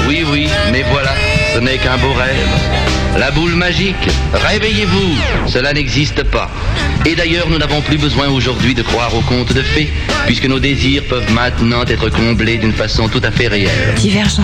Oui, oui, mais voilà, ce n'est qu'un beau rêve. La boule magique, réveillez-vous, cela n'existe pas. Et d'ailleurs, nous n'avons plus besoin aujourd'hui de croire aux contes de fées, puisque nos désirs peuvent maintenant être comblés d'une façon tout à fait réelle. Divergent.